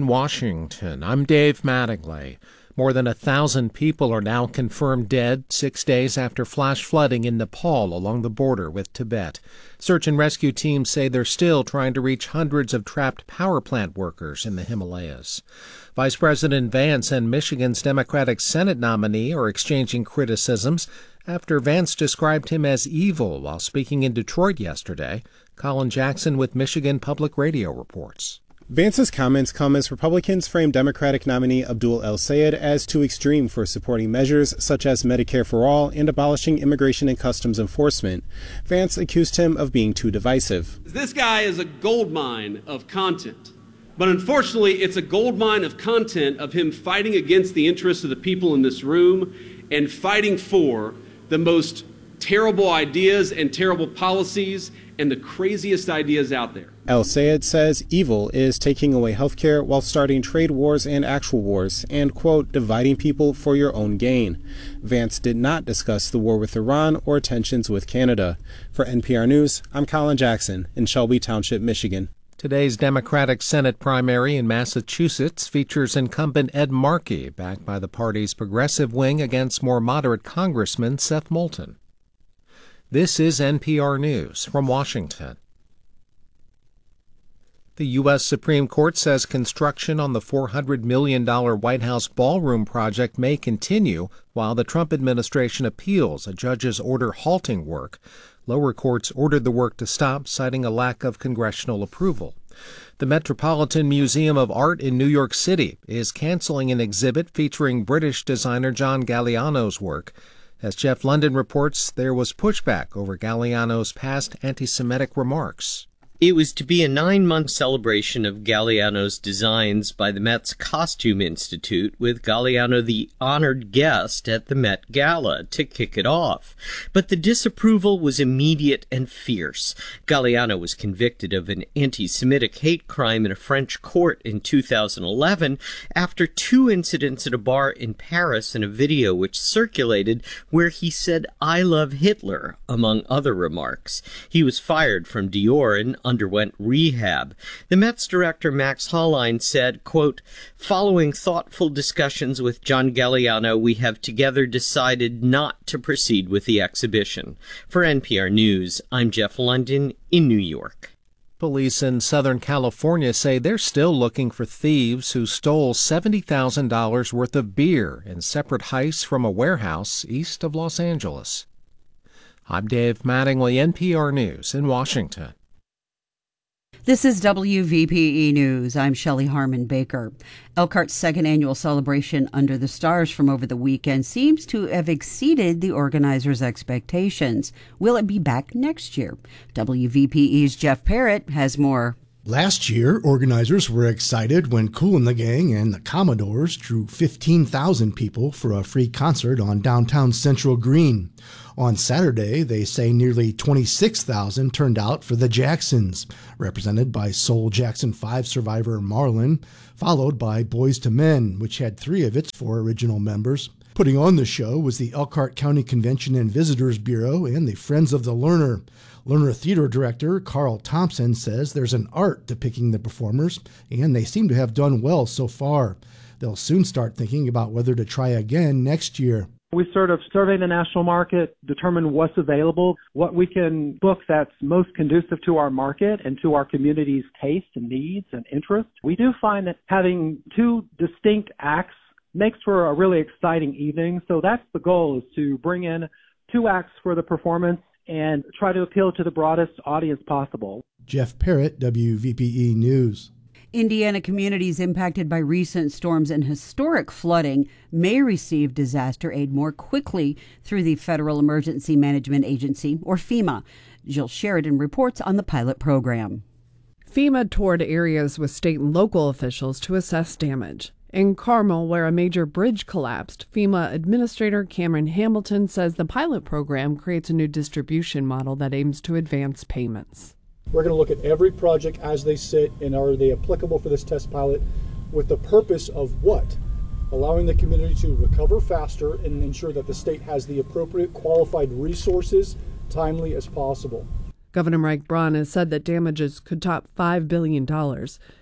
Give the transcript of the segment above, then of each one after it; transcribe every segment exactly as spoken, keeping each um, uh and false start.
In Washington, I'm Dave Mattingly. More than a thousand people are now confirmed dead six days after flash flooding in Nepal along the border with Tibet. Search and rescue teams say they're still trying to reach hundreds of trapped power plant workers in the Himalayas. Vice President Vance and Michigan's Democratic Senate nominee are exchanging criticisms after Vance described him as evil while speaking in Detroit yesterday. Colin Jackson with Michigan Public Radio reports. Vance's comments come as Republicans frame Democratic nominee Abdul El-Sayed as too extreme for supporting measures such as Medicare for All and abolishing immigration and customs enforcement. Vance accused him of being too divisive. This guy is a gold mine of content, but unfortunately it's a gold mine of content of him fighting against the interests of the people in this room and fighting for the most terrible ideas and terrible policies and the craziest ideas out there. El-Sayed says evil is taking away health care while starting trade wars and actual wars and, quote, dividing people for your own gain. Vance did not discuss the war with Iran or tensions with Canada. For N P R News, I'm Colin Jackson in Shelby Township, Michigan. Today's Democratic Senate primary in Massachusetts features incumbent Ed Markey, backed by the party's progressive wing against more moderate Congressman Seth Moulton. This is N P R News from Washington. The U S Supreme Court says construction on the four hundred million dollars White House ballroom project may continue while the Trump administration appeals a judge's order halting work. Lower courts ordered the work to stop, citing a lack of congressional approval. The Metropolitan Museum of Art in New York City is canceling an exhibit featuring British designer John Galliano's work. As Jeff London reports, there was pushback over Galliano's past anti-Semitic remarks. It was to be a nine-month celebration of Galliano's designs by the Met's Costume Institute, with Galliano the honored guest at the Met Gala to kick it off. But the disapproval was immediate and fierce. Galliano was convicted of an anti-Semitic hate crime in a French court in two thousand eleven after two incidents at a bar in Paris and a video which circulated where he said, "I love Hitler," among other remarks. He was fired from Dior and underwent rehab. The Met's director, Max Hollein, said, quote, "Following thoughtful discussions with John Galliano, we have together decided not to proceed with the exhibition." For N P R News, I'm Jeff London in New York. Police in Southern California say they're still looking for thieves who stole seventy thousand dollars worth of beer in separate heists from a warehouse east of Los Angeles. I'm Dave Mattingly, N P R News in Washington. This is W V P E News. I'm Shelley Harmon Baker. Elkhart's second annual celebration Under the Stars from over the weekend seems to have exceeded the organizers' expectations. Will it be back next year? W V P E's Jeff Parrott has more. Last year, organizers were excited when Kool and the Gang and the Commodores drew fifteen thousand people for a free concert on downtown Central Green. On Saturday, they say nearly twenty-six thousand turned out for the Jacksons, represented by Soul Jackson five survivor Marlon, followed by Boys to Men, which had three of its four original members. Putting on the show was the Elkhart County Convention and Visitors Bureau and the Friends of the Learner. Learner Theater Director Carl Thompson says there's an art depicting the performers, and they seem to have done well so far. They'll soon start thinking about whether to try again next year. We sort of survey the national market, determine what's available, what we can book that's most conducive to our market and to our community's taste and needs and interests. We do find that having two distinct acts makes for a really exciting evening. So that's the goal, is to bring in two acts for the performance and try to appeal to the broadest audience possible. Jeff Parrott, W V P E News. Indiana communities impacted by recent storms and historic flooding may receive disaster aid more quickly through the Federal Emergency Management Agency, or FEMA. Jill Sheridan reports on the pilot program. FEMA toured areas with state and local officials to assess damage. In Carmel, where a major bridge collapsed, FEMA Administrator Cameron Hamilton says the pilot program creates a new distribution model that aims to advance payments. We're going to look at every project as they sit and are they applicable for this test pilot, with the purpose of what? Allowing the community to recover faster and ensure that the state has the appropriate qualified resources timely as possible. Governor Mike Braun has said that damages could top five billion dollars.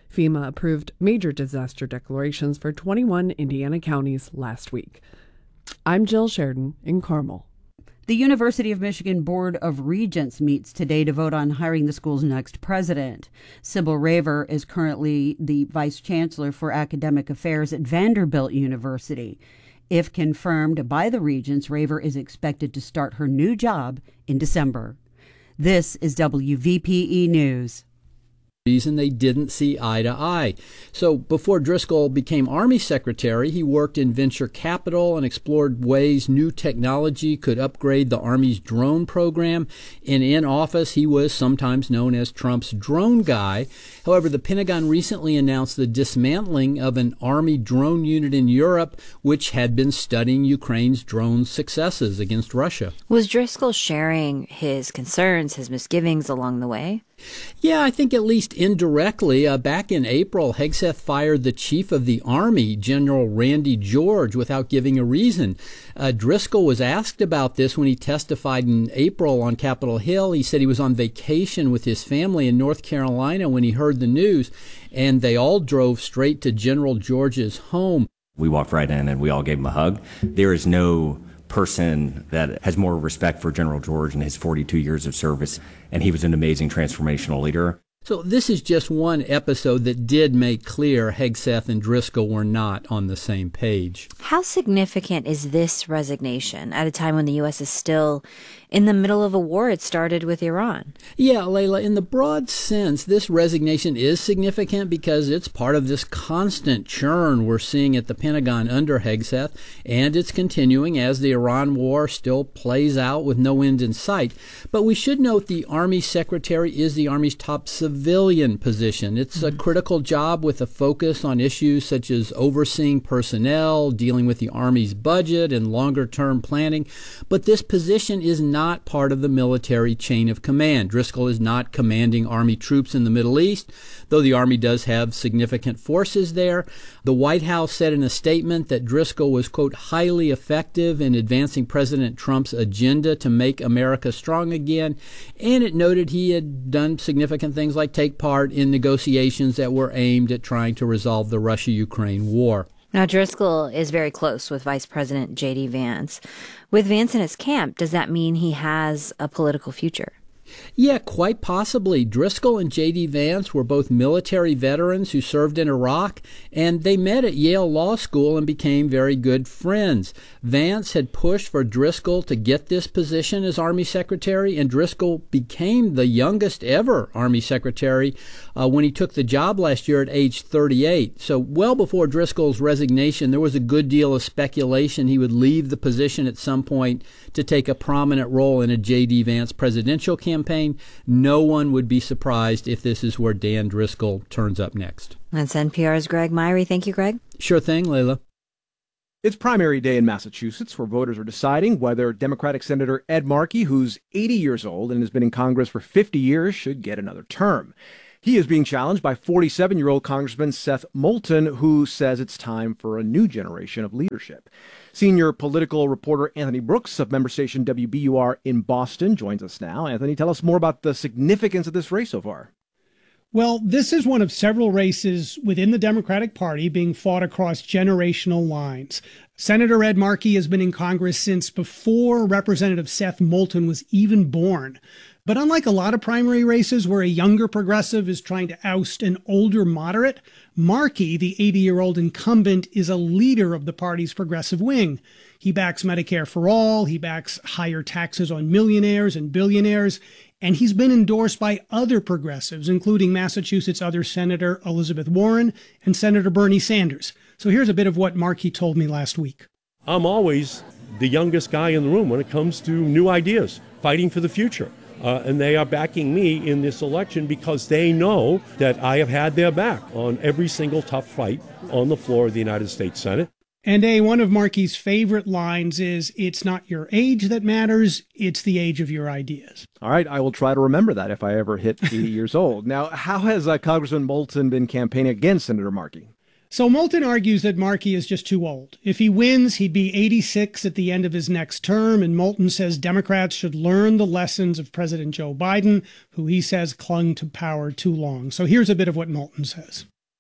FEMA approved major disaster declarations for twenty-one Indiana counties last week. I'm Jill Sheridan in Carmel. The University of Michigan Board of Regents meets today to vote on hiring the school's next president. Sybil Raver is currently the vice chancellor for academic affairs at Vanderbilt University. If confirmed by the regents, Raver is expected to start her new job in December. This is W V P E News. Reason they didn't see eye to eye. So before Driscoll became Army Secretary, he worked in venture capital and explored ways new technology could upgrade the Army's drone program. And in office, he was sometimes known as Trump's drone guy. However, the Pentagon recently announced the dismantling of an Army drone unit in Europe, which had been studying Ukraine's drone successes against Russia. Was Driscoll sharing his concerns, his misgivings along the way? Yeah, I think at least indirectly. Uh, back in April, Hegseth fired the chief of the Army, General Randy George, without giving a reason. Uh, Driscoll was asked about this when he testified in April on Capitol Hill. He said he was on vacation with his family in North Carolina when he heard the news, and they all drove straight to General George's home. We walked right in and we all gave him a hug. There is no person that has more respect for General George and his forty-two years of service, and he was an amazing transformational leader. So this is just one episode that did make clear Hegseth and Driscoll were not on the same page. How significant is this resignation at a time when the U S is still in the middle of a war it started with Iran? Yeah, Layla, in the broad sense, this resignation is significant because it's part of this constant churn we're seeing at the Pentagon under Hegseth, and it's continuing as the Iran war still plays out with no end in sight. But we should note the Army Secretary is the Army's top civilian position. It's a critical job with a focus on issues such as overseeing personnel, dealing with the Army's budget and longer-term planning. But this position is not part of the military chain of command. Driscoll is not commanding Army troops in the Middle East, though the Army does have significant forces there. The White House said in a statement that Driscoll was, quote, highly effective in advancing President Trump's agenda to make America strong again, and it noted he had done significant things like take part in negotiations that were aimed at trying to resolve the Russia-Ukraine war. Now, Driscoll is very close with Vice President J D Vance. With Vance in his camp, does that mean he has a political future? Yeah, quite possibly. Driscoll and J D Vance were both military veterans who served in Iraq, and they met at Yale Law School and became very good friends. Vance had pushed for Driscoll to get this position as Army Secretary, and Driscoll became the youngest ever Army Secretary uh, when he took the job last year at age thirty-eight. So well before Driscoll's resignation, there was a good deal of speculation he would leave the position at some point to take a prominent role in a J D Vance presidential campaign. Campaign. No one would be surprised if this is where Dan Driscoll turns up next. That's N P R's Greg Myrie. Thank you, Greg. Sure thing, Layla. It's primary day in Massachusetts, where voters are deciding whether Democratic Senator Ed Markey, who's eighty years old and has been in Congress for fifty years, should get another term. He is being challenged by forty-seven-year-old Congressman Seth Moulton, who says it's time for a new generation of leadership. Senior political reporter Anthony Brooks of member station W B U R in Boston joins us now. Anthony, tell us more about the significance of this race so far. Well, this is one of several races within the Democratic Party being fought across generational lines. Senator Ed Markey has been in Congress since before Representative Seth Moulton was even born. But unlike a lot of primary races where a younger progressive is trying to oust an older moderate, Markey, the eighty-year-old incumbent, is a leader of the party's progressive wing. He backs Medicare for all, he backs higher taxes on millionaires and billionaires, and he's been endorsed by other progressives, including Massachusetts other Senator Elizabeth Warren and Senator Bernie Sanders. So here's a bit of what Markey told me last week. I'm always the youngest guy in the room when it comes to new ideas, fighting for the future. Uh, and they are backing me in this election because they know that I have had their back on every single tough fight on the floor of the United States Senate. And a one of Markey's favorite lines is, "It's not your age that matters, it's the age of your ideas." All right, I will try to remember that if I ever hit eighty years old. Now, how has uh, Congressman Moulton been campaigning against Senator Markey? So Moulton argues that Markey is just too old. If he wins, he'd be eighty-six at the end of his next term, and Moulton says Democrats should learn the lessons of President Joe Biden, who he says clung to power too long. So here's a bit of what Moulton says.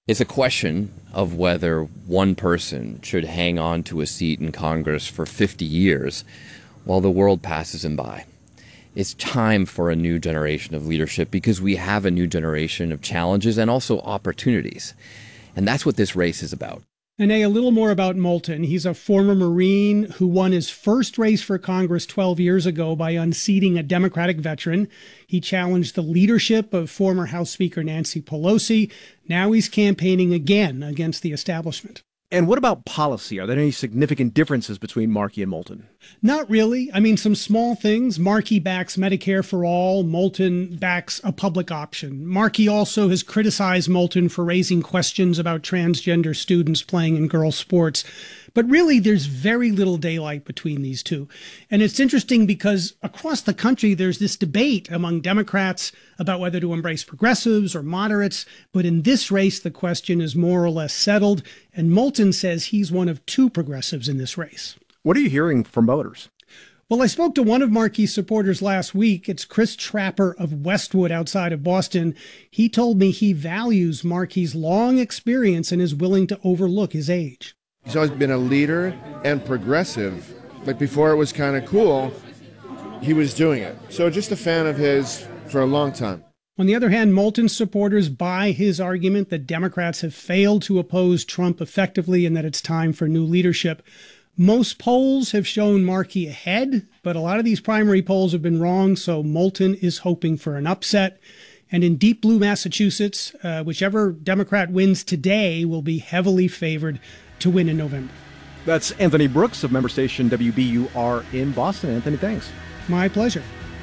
It's a question of whether one person should hang on to a seat in Congress for fifty years while the world passes him by. It's time for a new generation of leadership because we have a new generation of challenges and also opportunities. And that's what this race is about. And a little more about Moulton. He's a former Marine who won his first race for Congress twelve years ago by unseating a Democratic veteran. He challenged the leadership of former House Speaker Nancy Pelosi. Now he's campaigning again against the establishment. And what about policy? Are there any significant differences between Markey and Moulton? Not really. I mean, some small things. Markey backs Medicare for all. Moulton backs a public option. Markey also has criticized Moulton for raising questions about transgender students playing in girls' sports. But really, there's very little daylight between these two. And it's interesting because across the country, there's this debate among Democrats about whether to embrace progressives or moderates. But in this race, the question is more or less settled. And Moulton says he's one of two progressives in this race. What are you hearing from voters? Well, I spoke to one of Markey's supporters last week. It's Chris Trapper of Westwood outside of Boston. He told me he values Markey's long experience and is willing to overlook his age. He's always been a leader and progressive. Like before it was kind of cool, he was doing it. So just a fan of his for a long time. On the other hand, Moulton's supporters buy his argument that Democrats have failed to oppose Trump effectively and that it's time for new leadership. Most polls have shown Markey ahead, but a lot of these primary polls have been wrong, so Moulton is hoping for an upset. And in deep blue Massachusetts, uh, whichever Democrat wins today will be heavily favored to win in November. That's Anthony Brooks of member station W B U R in Boston. Anthony, thanks. My pleasure.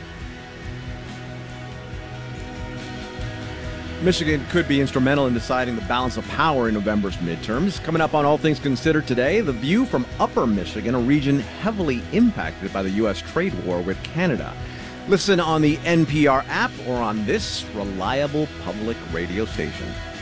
Michigan could be instrumental in deciding the balance of power in November's midterms. Coming up on All Things Considered today, the view from Upper Michigan, a region heavily impacted by the U S trade war with Canada. Listen on the N P R app or on this reliable public radio station.